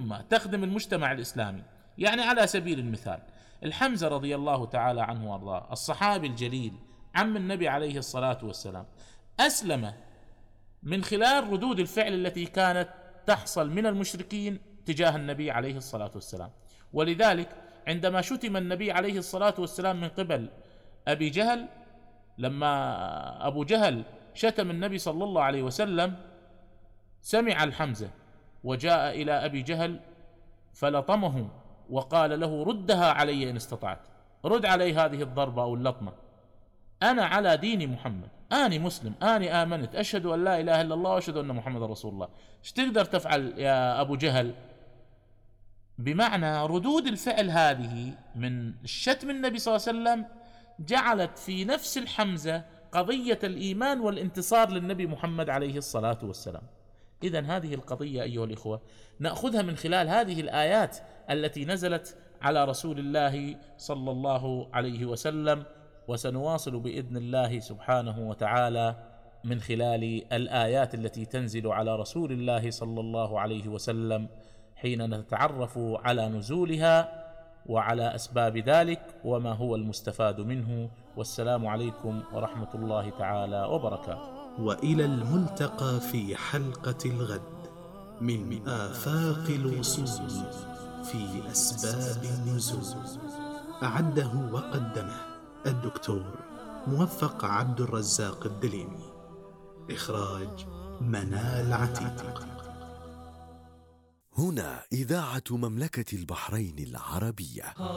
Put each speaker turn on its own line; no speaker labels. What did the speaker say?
الأمة، تخدم المجتمع الإسلامي. يعني على سبيل المثال الحمزة رضي الله تعالى عنه وارضاه، الصحابي الجليل عم النبي عليه الصلاة والسلام، أسلم من خلال ردود الفعل التي كانت تحصل من المشركين تجاه النبي عليه الصلاة والسلام. ولذلك عندما شتم النبي عليه الصلاة والسلام من قبل أبي جهل، لما أبو جهل شتم النبي صلى الله عليه وسلم، سمع الحمزة وجاء إلى أبي جهل فلطمه وقال له: ردها علي إن استطعت، رد علي هذه الضربة أو اللطمة، أنا على دين محمد، أنا مسلم، أنا آمنت، أشهد أن لا إله إلا الله وأشهد أن محمد رسول الله، ايش تقدر تفعل يا أبو جهل؟ بمعنى ردود الفعل هذه من الشتم النبي صلى الله عليه وسلم جعلت في نفس الحمزة قضية الإيمان والانتصار للنبي محمد عليه الصلاة والسلام. إذن هذه القضية أيها الإخوة نأخذها من خلال هذه الآيات التي نزلت على رسول الله صلى الله عليه وسلم، وسنواصل بإذن الله سبحانه وتعالى من خلال الآيات التي تنزل على رسول الله صلى الله عليه وسلم حين نتعرف على نزولها وعلى أسباب ذلك وما هو المستفاد منه. والسلام عليكم ورحمة الله تعالى وبركاته.
وإلى الملتقى في حلقة الغد من آفاق الوصول في أسباب النزول. أعده وقدمه الدكتور موفق عبد الرزاق الدليمي. إخراج منال عتيق.
هنا إذاعة مملكة البحرين العربية.